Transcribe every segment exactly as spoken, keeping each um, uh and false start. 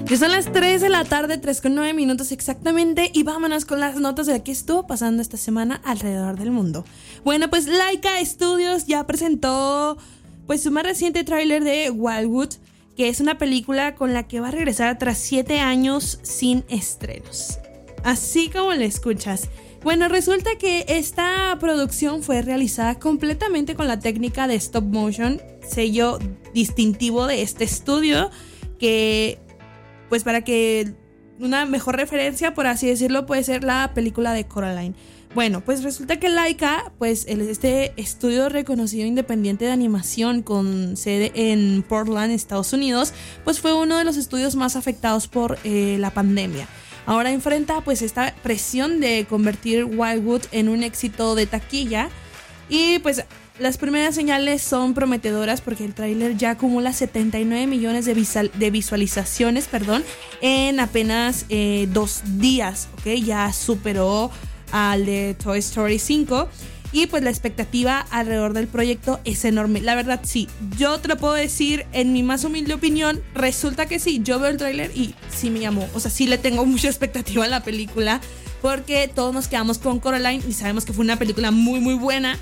Que son las tres de la tarde, tres con nueve minutos exactamente. Y vámonos con las notas de qué estuvo pasando esta semana alrededor del mundo. Bueno, pues Laika Studios ya presentó pues su más reciente tráiler de Wildwood, que es una película con la que va a regresar tras siete años sin estrenos. Así como le escuchas. Bueno, resulta que esta producción fue realizada completamente con la técnica de stop motion, sello distintivo de este estudio, que pues para que una mejor referencia, por así decirlo, puede ser la película de Coraline. Bueno, pues resulta que Laika, pues este estudio reconocido independiente de animación con sede en Portland, Estados Unidos, pues fue uno de los estudios más afectados por eh, la pandemia. Ahora enfrenta pues esta presión de convertir Wildwood en un éxito de taquilla y pues las primeras señales son prometedoras porque el tráiler ya acumula setenta y nueve millones de, visual, de visualizaciones, perdón, en apenas eh, dos días, ¿ok? Ya superó al de Toy Story cinco y pues la expectativa alrededor del proyecto es enorme. La verdad sí, yo te lo puedo decir en mi más humilde opinión, resulta que sí, yo veo el tráiler y sí me llamó, o sea, sí le tengo mucha expectativa a la película porque todos nos quedamos con Coraline y sabemos que fue una película muy muy buena.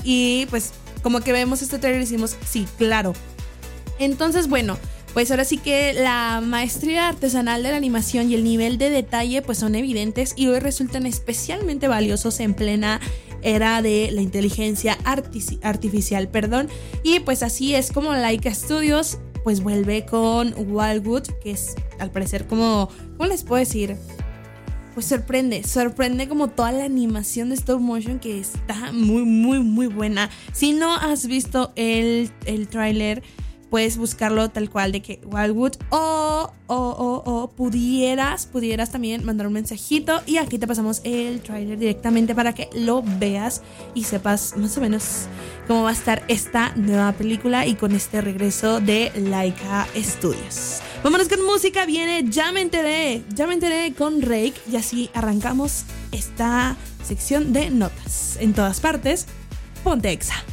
Y pues como que vemos este trailer y decimos, sí, claro. Entonces, bueno, pues ahora sí que la maestría artesanal de la animación y el nivel de detalle pues son evidentes y hoy resultan especialmente valiosos en plena era de la inteligencia artifici- artificial, perdón. Y pues así es como Laika Studios pues vuelve con Wildwood, que es al parecer como, ¿cómo les puedo decir? Pues sorprende, sorprende como toda la animación de stop motion que está muy, muy, muy buena. Si no has visto el, el tráiler, puedes buscarlo tal cual de que Wildwood o, o, o, o pudieras, pudieras también mandar un mensajito y aquí te pasamos el tráiler directamente para que lo veas y sepas más o menos cómo va a estar esta nueva película y con este regreso de Laika Studios. Vámonos con música, viene Ya me enteré, Ya me enteré con Rake y así arrancamos esta sección de notas. En todas partes, ponte Exa.